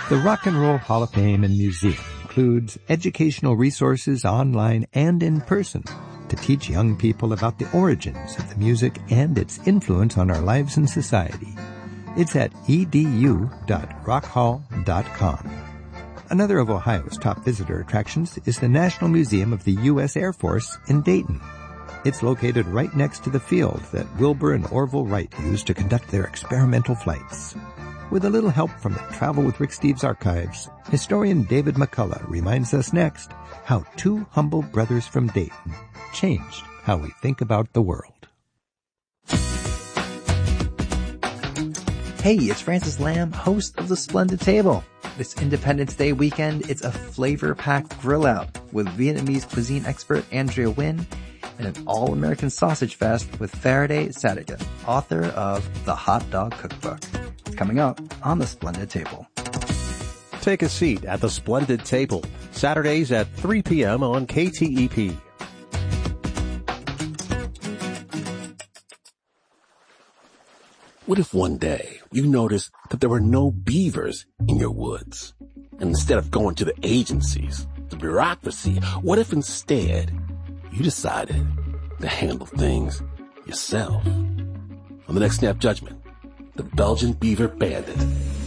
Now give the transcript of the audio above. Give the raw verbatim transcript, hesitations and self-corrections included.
The Rock and Roll Hall of Fame and Museum includes educational resources online and in person to teach young people about the origins of the music and its influence on our lives and society. It's at e d u dot rock hall dot com. Another of Ohio's top visitor attractions is the National Museum of the U S Air Force in Dayton. It's located right next to the field that Wilbur and Orville Wright used to conduct their experimental flights. With a little help from the Travel with Rick Steves archives, historian David McCullough reminds us next how two humble brothers from Dayton changed how we think about the world. Hey, it's Francis Lamb, host of The Splendid Table. This Independence Day weekend, it's a flavor-packed grill out with Vietnamese cuisine expert Andrea Nguyen and an all-American sausage fest with Faraday Sadigan, author of The Hot Dog Cookbook. It's coming up on The Splendid Table. Take a seat at The Splendid Table, Saturdays at three p.m. on K T E P. What if one day you noticed that there were no beavers in your woods? And instead of going to the agencies, the bureaucracy, what if instead you decided to handle things yourself? On the next Snap Judgment, the Belgian Beaver Bandit.